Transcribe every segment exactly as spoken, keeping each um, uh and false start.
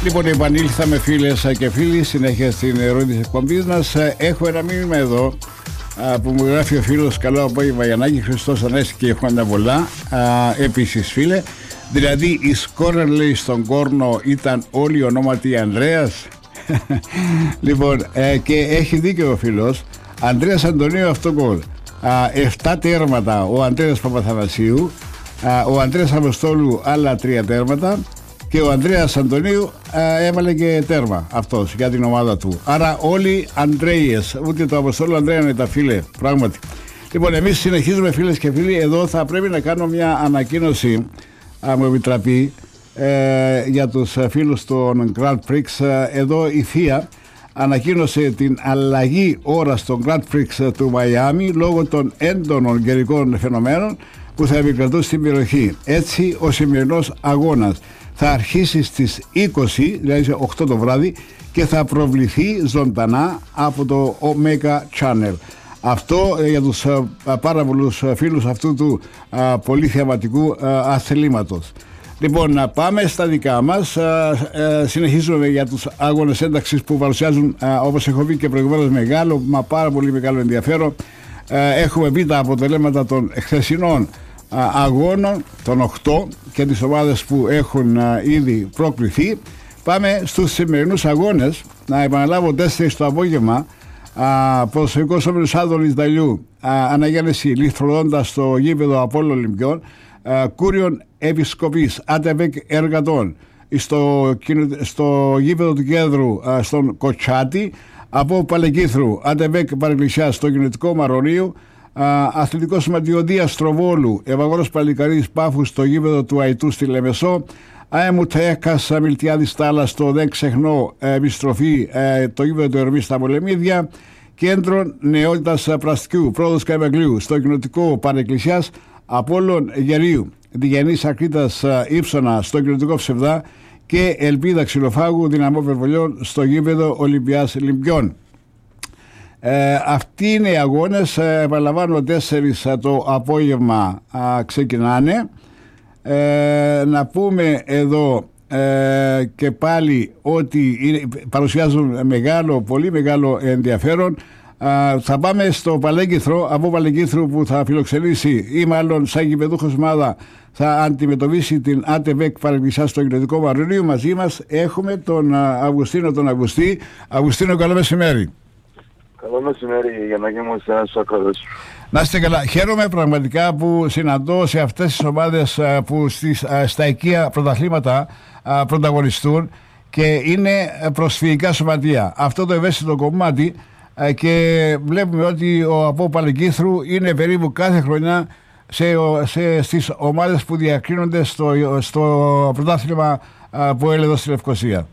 Λοιπόν, επανήλθαμε φίλες και φίλοι, συνέχεια στην ροή της εκπομπής μας. Έχω ένα μήνυμα εδώ που μου γράφει ο φίλος: καλό απόγευμα Γιαννάκη, Χριστός Ανέστη και χρόνια πολλά. Επίσης φίλε, δηλαδή η σκόρερ, λέει, στον Κόρνο ήταν όλοι ονόματι Ανδρέας. Λοιπόν, ε, και έχει δίκιο ο φίλος. Ανδρέας Αντωνίου αυτό γκολ. Εφτά τέρματα ο Ανδρέας Παπαθανασίου, α, ο Ανδρέας Αποστόλου άλλα τρία τέρματα και ο Ανδρέας Αντωνίου α, έβαλε και τέρμα αυτός για την ομάδα του. Άρα όλοι Ανδρέιες, ούτε το Αποστόλου Ανδρέα είναι τα φίλε, πράγματι. Λοιπόν, εμείς συνεχίζουμε φίλες και φίλοι. Εδώ θα πρέπει να κάνω μια ανακοίνωση, αν μου επιτραπεί, ε, για τους φίλους των Grand Prix. Εδώ η ΦΙΑ ανακοίνωσε την αλλαγή ώρα στο Grand Prix του Μαϊάμι λόγω των έντονων καιρικών φαινομένων που θα επικρατούν στην περιοχή. Έτσι, ο σημερινός αγώνας θα αρχίσει στις είκοσι, δηλαδή οκτώ το βράδυ, και θα προβληθεί ζωντανά από το Omega Channel. Αυτό ε, για τους ε, πάρα πολλούς φίλους αυτού του ε, πολύ θεαματικού ε, αθλήματος. Λοιπόν, να πάμε στα δικά μας. ε, ε, συνεχίζουμε για τους αγώνες ένταξης που παρουσιάζουν, ε, όπως έχω πει και προηγουμένως, μεγάλο, μα πάρα πολύ μεγάλο ενδιαφέρον. ε, Έχουμε πει τα αποτελέσματα των χθεσινών αγώνων, των οκτώ, και τις ομάδες που έχουν α, ήδη προκληθεί. Πάμε στους σημερινούς αγώνες. Να επαναλάβω: τέσσερις το απόγευμα, ποδοσφαιρικός όμιλος Άδωνης Δαλιού, αναγέννηση Λιθροδόντα στο γήπεδο Απόλλων Ολυμπιών, α, Κούριον Επισκοπής Άτεβεκ Εργατών στο, στο γήπεδο του Κέντρου α, στον Κοτσάτη, από Παλεκύθρου Άτεβεκ Παρεκκλησιάς στο κοινοτικό Μαρονίου, Uh, Αθλητικό Σωματείο Δίας Στροβόλου Ευαγόρος Παλικαρίδης Πάφου στο γήπεδο του Αϊτού στη Λεμεσό, ΑΕΜΟΥ Τέκας Μιλτιάδης Τάλα στο Δεν Ξεχνώ ε, επιστροφή ε, το γήπεδο του Ερμής στα Πολεμίδια, Κέντρο Νεότητας Πραστικού Πρόοδος Καβεγλίου στο κοινοτικό Παρεκκλησιάς Απόλλων Γερίου, Διγενής Ακρίτας Ήψονα στο κοινοτικό Ψευδά και Ελπίδα Ξυλοφάγου Δυναμό Βερβολιών στο γήπεδο Ολυμπιάς Λιμπιών. Ε, αυτοί είναι οι αγώνες. ε, επαναλαμβάνω, τέσσερις το απόγευμα α, ξεκινάνε. ε, να πούμε εδώ ε, και πάλι ότι είναι, παρουσιάζουν μεγάλο, πολύ μεγάλο ενδιαφέρον. ε, θα πάμε στο Παλέκυθρο, από Παλέκυθρου που θα φιλοξενήσει, ή μάλλον σαν γηπεδούχος ομάδα θα αντιμετωπίσει την ΑΤΒΕΚ Παρεκκλησιάς στο κοινοτικό Μαρονίου. Μαζί μας έχουμε τον Αυγουστίνο τον Αυγουστή. Αυγουστίνο, καλό μεσημέρι. Καλό μεσημέρι, Γιαννάκη μου, σε ένας ακροατές. Να είστε καλά. Χαίρομαι πραγματικά που συναντώ σε αυτές τις ομάδες που στις, στα οικεία πρωταθλήματα πρωταγωνιστούν και είναι προσφυγικά σωματεία. Αυτό το ευαίσθητο κομμάτι, και βλέπουμε ότι ο από Παλεκύθρου είναι περίπου κάθε χρονιά σε, σε, στις ομάδες που διακρίνονται στο, στο πρωτάθλημα που έλεγε εδώ στη Λευκοσία.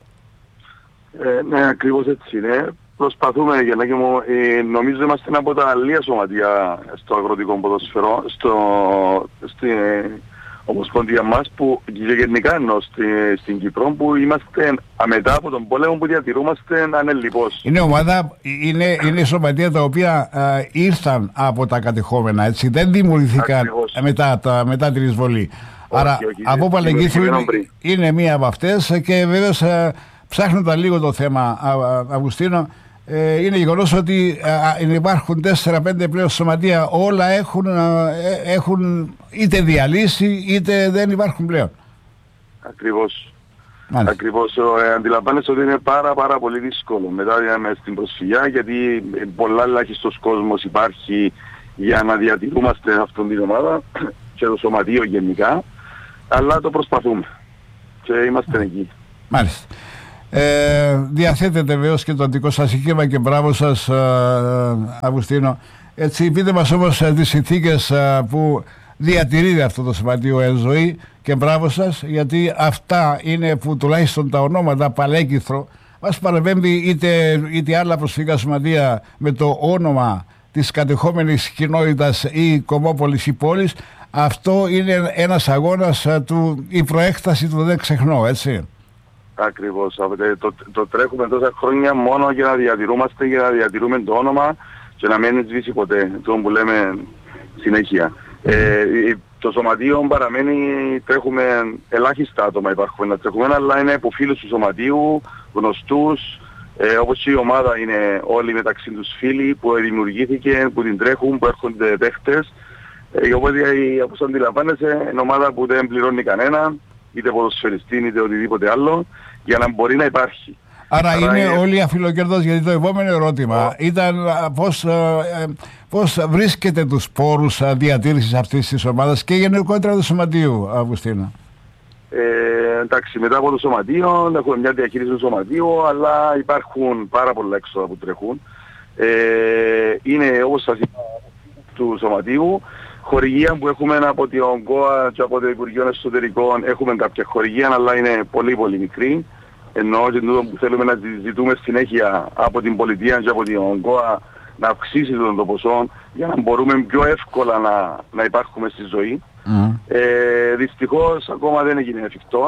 Ε, ναι, ακριβώς έτσι είναι. Προσπαθούμε, Γιαννάκη μου, ε, νομίζω είμαστε από τα λίγα σωματεία στο αγροτικό ποδοσφαιρό, στο, στην Ομοσπονδία μας, που γενικά εννοώ στη, στην Κύπρο, που είμαστε αμετά από τον πόλεμο που διατηρούμαστε ανελιπώς. Είναι ομάδα, είναι, είναι σωματεία τα οποία α, ήρθαν από τα κατεχόμενα, έτσι, δεν δημιουργηθήκαν μετά, τα, μετά την εισβολή. Όχι, Άρα όχι, από Παλεκύθρου είναι, είναι μία από αυτές, και βέβαιως α, ψάχνοντα λίγο το θέμα, α, α, Αυγουστίνο, Ε, είναι γεγονός ότι α, υπάρχουν τέσσερα πέντε πλέον σωματεία, όλα έχουν, α, έχουν είτε διαλύσει είτε δεν υπάρχουν πλέον. Ακριβώς. Μάλιστα. Ακριβώς. Ε, αντιλαμβάνεσαι ότι είναι πάρα πάρα πολύ δύσκολο μετά με στην προσφυγιά, γιατί πολλά ελάχιστος κόσμος υπάρχει για να διατηρούμαστε αυτόν την ομάδα και το σωματείο γενικά, αλλά το προσπαθούμε και είμαστε εκεί. Μάλιστα. Ε, διαθέτετε βεβαίως και το δικό σας οικείμα και μπράβο σας, Αυγουστίνο. Έτσι, πείτε μας όμως τις συνθήκες που διατηρείται αυτό το σωματείο εν ζωή, και μπράβο σας, γιατί αυτά είναι που τουλάχιστον τα ονόματα Παλέκυθρο μας παραπέμπει, είτε, είτε άλλα προσφυγικά σωματεία με το όνομα της κατεχόμενης κοινότητας ή κομμόπολης ή πόλης. Αυτό είναι ένας αγώνας του, η προέκταση του Δεν Ξεχνώ, έτσι. Ακριβώς. Το, το τρέχουμε τόσα χρόνια μόνο για να διατηρούμαστε, για να διατηρούμε το όνομα και να μην σβήσει ποτέ, το που λέμε συνέχεια. Ε, Στο σωματείο παραμένει, τρέχουμε ελάχιστα άτομα υπάρχουν να τρέχουμε, αλλά είναι από φίλους του σωματείου, γνωστούς, ε, όπως και η ομάδα είναι όλοι μεταξύ τους φίλοι που δημιουργήθηκε, που την τρέχουν, που έρχονται παίχτες. Ε, οπότε όπως αντιλαμβάνεσαι είναι ομάδα που δεν πληρώνει κανένα, είτε ποδοσφαιριστή είτε οτιδήποτε άλλο, για να μπορεί να υπάρχει. Άρα, Άρα είναι, είναι όλοι αφιλοκερδός, γιατί το επόμενο ερώτημα oh. ήταν πώς, πώς βρίσκεται τους πόρους διατήρησης αυτής της ομάδας και γενικότερα του σωματείου, Αυγουστίνα. Ε, εντάξει, μετά από το σωματείο έχουμε μια διαχείριση του σωματείου, αλλά υπάρχουν πάρα πολλά έξοδα που τρέχουν. Ε, είναι όπως σας είπα του σωματείου, χορηγία που έχουμε από την ΟΚΟΑ και από το Υπουργείο Εσωτερικών, έχουμε κάποια χορηγία, αλλά είναι πολύ πολύ μικρή. Ενώ και τούτο που θέλουμε να ζητούμε συνέχεια από την πολιτεία και από την ΟΚΟΑ να αυξήσει τον το ποσό για να μπορούμε πιο εύκολα να, να υπάρχουμε στη ζωή. Mm. Ε, δυστυχώς ακόμα δεν έγινε εφικτό.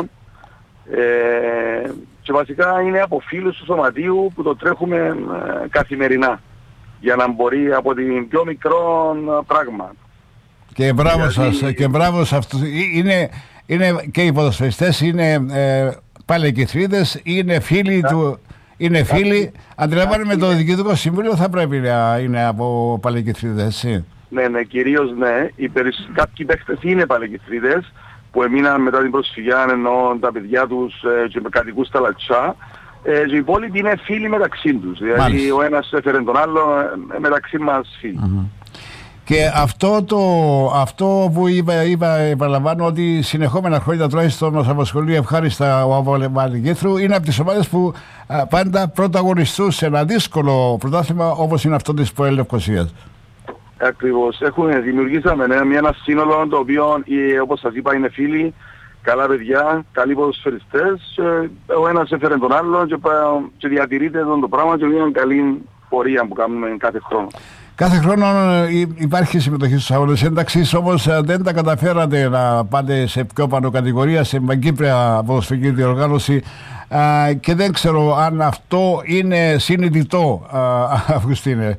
Ε, και βασικά είναι από φίλους του σωματείου που το τρέχουμε ε, καθημερινά για να μπορεί από την πιο μικρό πράγμα. Και μπράβο Γιατί... σας, και μπράβο σε αυτούς. Είναι, είναι και οι ποδοσφαιριστές, είναι ε, παλαικηθρίδες, είναι φίλοι yeah. του... Είναι φίλοι, αντιλαμβάνομαι το Διοικητικό Συμβούλιο θα πρέπει να είναι από παλαικηθρίδες, έτσι. Ναι, ναι, κυρίως ναι. Οι περισ... Κάποιοι παίχτες είναι παλαικηθρίδες που έμειναν μετά την προσφυγιά, ενώ τα παιδιά τους ε, και κατοικούν στα Λατσά. Ε, και οι υπόλοιποι είναι φίλοι μεταξύ τους. Δηλαδή Μάλιστα. ο ένας έφερε τον άλλο, ε, μεταξύ μας φίλοι. Mm-hmm. Και αυτό, το, αυτό που είπα, είπα, επαναλαμβάνω ότι συνεχόμενα χρόνια τουλάχιστον μας απασχολεί ευχάριστα ο Παλαικήθρου, είναι από τις ομάδες που α, πάντα πρωταγωνιστούν σε ένα δύσκολο πρωτάθλημα όπως είναι αυτό της ΠΟΕΛ Λευκωσίας. Ακριβώς. Έχουμε, δημιουργήσαμε ναι, μια, ένα σύνολο το οποίο ε, όπως σας είπα είναι φίλοι, καλά παιδιά, καλοί ποδοσφαιριστές. Ο ένας έφερε τον άλλο και, και διατηρείται τον το πράγμα και μια καλή πορεία που κάνουμε κάθε χρόνο. Κάθε χρόνο υπάρχει συμμετοχή στους αγώνες ένταξης, όμως δεν τα καταφέρατε να πάτε σε πιο πάνω κατηγορία, σε παγκύπρια ποδοσφαιρική διοργάνωση και δεν ξέρω αν αυτό είναι συνειδητό, Αυγουστίνε.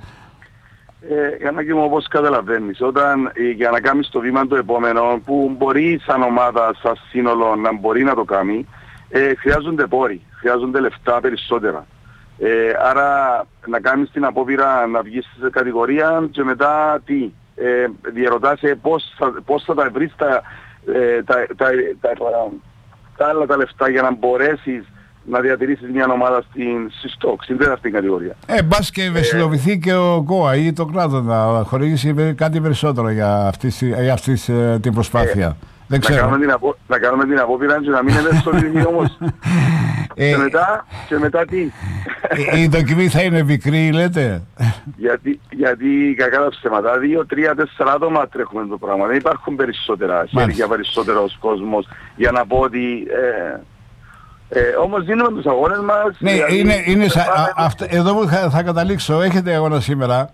Ε, για να και μου όπως καταλαβαίνεις, όταν ε, για να κάνεις το βήμα το επόμενο που μπορεί σαν ομάδα, σαν σύνολο να μπορεί να το κάνει, ε, χρειάζονται πόροι, χρειάζονται λεφτά περισσότερα. Ε, άρα να κάνεις την απόπειρα να βγεις σε κατηγορία και μετά τι, ε, διαρωτάσαι πώς θα, πώς θα τα βρεις τα, ε, τα, τα, τα, τα, τα άλλα τα λεφτά για να μπορέσεις να διατηρήσεις μια ομάδα στην ΣΥΣΤΟΚ, στην τέταρτη κατηγορία. Ε, μπας και ευαισθητοποιηθεί ε, και ο ΚΟΑ ή το κράτος να χορηγήσει κάτι περισσότερο για αυτή, για αυτή την προσπάθεια. Ε, Δεν να, κάνουμε την απο... να κάνουμε την απόπειρα και να μην είναι στο λίμνη όμως. ε, και, μετά, και μετά τι. Η δοκιμή θα είναι μικρή, λέτε. γιατί, γιατί κακά τα ψέματα, δύο, τρία, τέσσερα άτομα τρέχουμε το πράγμα. Δεν υπάρχουν περισσότερα χέρια, περισσότερος κόσμος για να πω ότι... Ε, Ε, όμως δίνουμε τους αγώνες μας. Ναι, δηλαδή, είναι, είναι σα, α, αυτό, εδώ που θα, θα καταλήξω, έχετε αγώνα σήμερα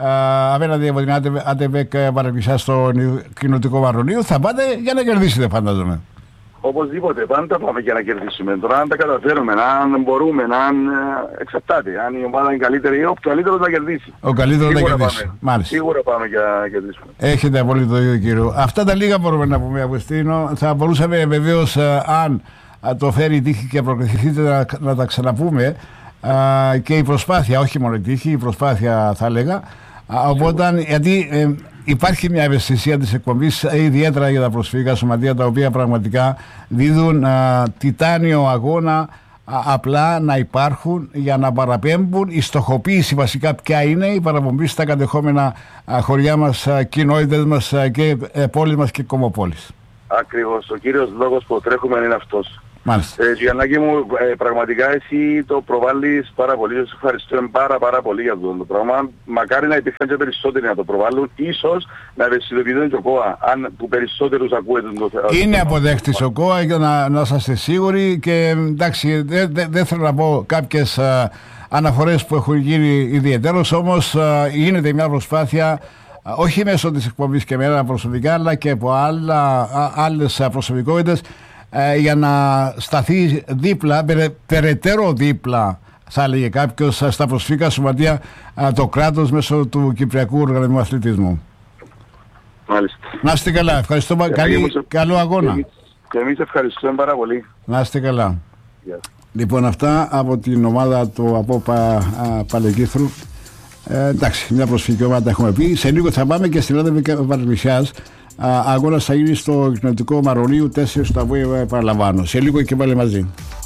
α, απέναντι από την ΑΤΕΒΕΚ Παραπισιά στο κοινοτικό Μαρονίου, θα πάτε για να κερδίσετε, φαντάζομαι. Οπωσδήποτε, πάντα πάμε για να κερδίσουμε. Τώρα αν τα καταφέρουμε, αν μπορούμε, αν εξαρτάται, αν η ομάδα είναι καλύτερη, ο καλύτερος θα κερδίσει. Ο καλύτερος θα κερδίσει. Πάμε. Σίγουρα πάμε για να κερδίσουμε. Έχετε απολύτως το ίδιο, κύριο. Αυτά τα λίγα μπορούμε να πούμε, Αυγουστίνο. Θα μπορούσαμε βεβαίως, αν το φέρει η τύχη και προκριθείτε να, να τα ξαναπούμε, α, και η προσπάθεια, όχι μόνο η τύχη, η προσπάθεια θα έλεγα, α, οπότε, γιατί ε, υπάρχει μια ευαισθησία της εκπομπής ιδιαίτερα για τα προσφυγικά σωματεία, τα οποία πραγματικά δίδουν α, τιτάνιο αγώνα, α, απλά να υπάρχουν για να παραπέμπουν. Η στοχοποίηση βασικά ποια είναι, η παραπομπή στα κατεχόμενα α, χωριά μας, α, κοινότητες μας α, και ε, πόλεις μας και κομμοπόλεις. Ακριβώς, ο κύριος λόγος που τρέχουμε είναι αυτός. Μάλιστα. Ε, Γιαννάκη μου, ε, πραγματικά εσύ το προβάλλεις πάρα πολύ, σας ευχαριστούμε πάρα πάρα πολύ για αυτό το πράγμα. Μακάρι να υπήρχαν και περισσότεροι να το προβάλλουν, ίσως να ευαισθητοποιηθούν και ο ΚΟΑ, αν που περισσότερους ακούετε το θέμα. Είναι αποδέχτης ο ΚΟΑ για να, να είστε σίγουροι και εντάξει, δεν δε, δε θέλω να πω κάποιες α, αναφορές που έχουν γίνει ιδιαίτερως, όμως α, γίνεται μια προσπάθεια, όχι μέσω της εκπομπής και με ένα προσωπικά, αλλά και από άλλα, άλλες προσωπικότητες, ε, για να σταθεί δίπλα, περαι, περαιτέρω δίπλα, θα έλεγε κάποιος, στα προσφυγικά σωματεία, το κράτος μέσω του Κυπριακού Οργανισμού Αθλητισμού. Μάλιστα. Να είστε καλά, ευχαριστώ. Ε, Καλή, ε, καλό αγώνα. Και εμείς ευχαριστούμε πάρα πολύ. Να είστε καλά. Yeah. Λοιπόν, αυτά από την ομάδα του Απόπα Παλαικίθρου. Ε, εντάξει, μια προσφυγική ομάδα έχουμε πει. Σε λίγο θα πάμε και στην Ελλάδα Βαρβησιάς. Αγώνας θα γίνει στο κοινοτικό Μαρολίου τέσσερα στο απόγευμα, παραλαμβάνω. Σε λίγο και πάλι μαζί.